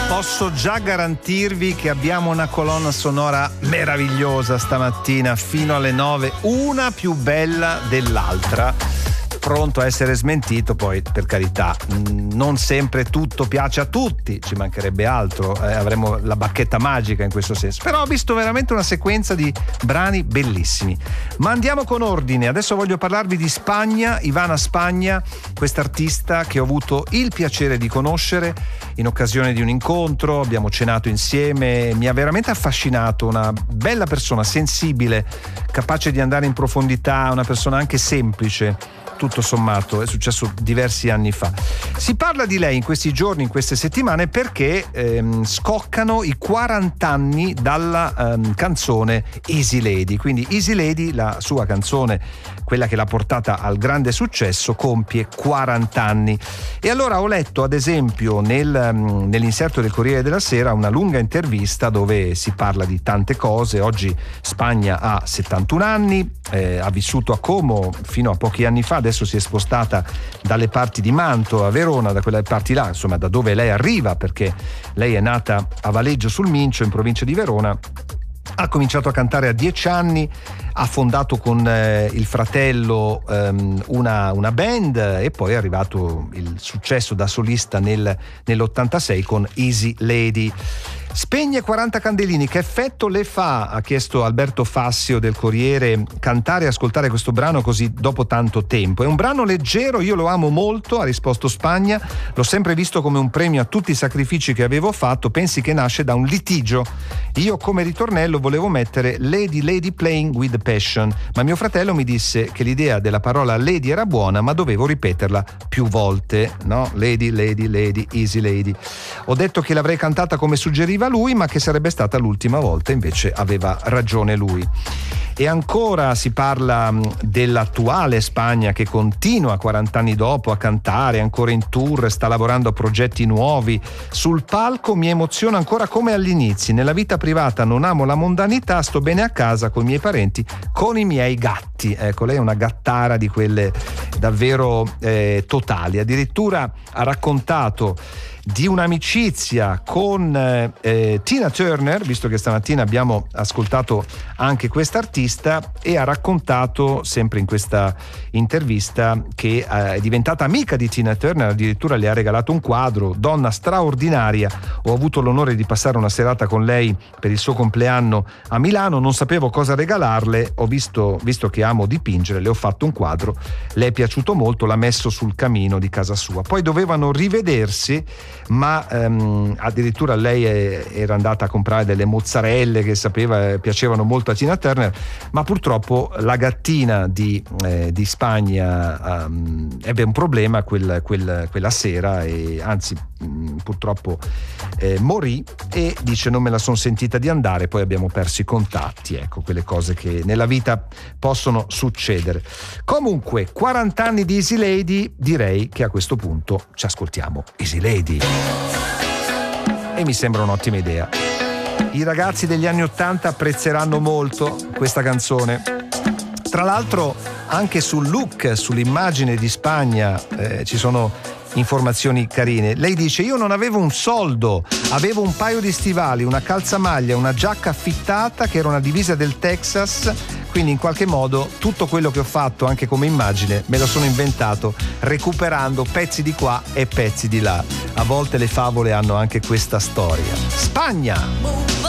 Posso già garantirvi che abbiamo una colonna sonora meravigliosa stamattina fino alle 9, una più bella dell'altra. Pronto a essere smentito, poi per carità, non sempre tutto piace a tutti, ci mancherebbe altro, avremo la bacchetta magica in questo senso, però ho visto veramente una sequenza di brani bellissimi. Ma andiamo con ordine, adesso voglio parlarvi di Spagna, Ivana Spagna, quest'artista che ho avuto il piacere di conoscere in occasione di un incontro, abbiamo cenato insieme, mi ha veramente affascinato, una bella persona, sensibile, capace di andare in profondità, una persona anche semplice. Tutto sommato è successo diversi anni fa. Si parla di lei in questi giorni, in queste settimane, perché scoccano i 40 anni dalla canzone Easy Lady. Quindi Easy Lady, la sua canzone, quella che l'ha portata al grande successo, compie 40 anni. E allora ho letto ad esempio nell'inserto del Corriere della Sera una lunga intervista dove si parla di tante cose. Oggi Spagna ha 71 anni, ha vissuto a Como fino a pochi anni fa, adesso si è spostata dalle parti di Mantova a Verona, da quelle parti là, insomma da dove lei arriva, perché lei è nata a Valeggio sul Mincio in provincia di Verona. Ha cominciato a cantare a 10 anni, ha fondato con il fratello una band e poi è arrivato il successo da solista nell'86 con Easy Lady. Spegne 40 candelini, che effetto le fa, ha chiesto Alberto Fassio del Corriere, cantare e ascoltare questo brano così dopo tanto tempo? È un brano leggero, io lo amo molto, ha risposto Spagna, l'ho sempre visto come un premio a tutti i sacrifici che avevo fatto, pensi che nasce da un litigio. Io come ritornello volevo mettere Lady Lady Playing with Passion, ma mio fratello mi disse che l'idea della parola Lady era buona, ma dovevo ripeterla più volte, no? Lady, Lady, Lady, Easy Lady. Ho detto che l'avrei cantata come suggeriva lui, ma che sarebbe stata l'ultima volta, invece aveva ragione lui. E ancora si parla dell'attuale Spagna che continua 40 anni dopo a cantare, ancora in tour, sta lavorando a progetti nuovi. Sul palco mi emoziona ancora come all'inizio, nella vita privata non amo la mondanità, sto bene a casa con i miei parenti, con i miei gatti. Ecco, lei è una gattara di quelle davvero totali. Addirittura ha raccontato di un'amicizia con Tina Turner, visto che stamattina abbiamo ascoltato anche quest'artista, e ha raccontato sempre in questa intervista che è diventata amica di Tina Turner, addirittura le ha regalato un quadro, donna straordinaria. Ho avuto l'onore di passare una serata con lei per il suo compleanno a Milano, non sapevo cosa regalarle, ho visto che amo dipingere, le ho fatto un quadro, le è piaciuto molto, l'ha messo sul camino di casa sua. Poi dovevano rivedersi, ma addirittura lei era andata a comprare delle mozzarelle che piacevano molto a Tina Turner, ma purtroppo la gattina di Spagna ebbe un problema quella sera, e anzi purtroppo morì, e dice non me la sono sentita di andare, poi abbiamo perso i contatti. Ecco, quelle cose che nella vita possono succedere. Comunque 40 anni di Easy Lady, direi che a questo punto ci ascoltiamo Easy Lady, e mi sembra un'ottima idea. I ragazzi degli anni 80 apprezzeranno molto questa canzone. Tra l'altro anche sul look, sull'immagine di Spagna ci sono informazioni carine. Lei dice: io non avevo un soldo, avevo un paio di stivali, una calzamaglia, una giacca affittata che era una divisa del Texas, quindi in qualche modo tutto quello che ho fatto anche come immagine me lo sono inventato recuperando pezzi di qua e pezzi di là. A volte le favole hanno anche questa storia. Spagna!